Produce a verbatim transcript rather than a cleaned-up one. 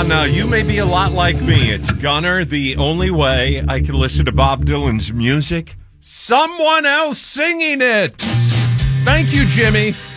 on uh, You May Be a Lot Like Me. It's Gunner. The only way I can listen to Bob Dylan's music, someone else singing it. Thank you, Jimmy.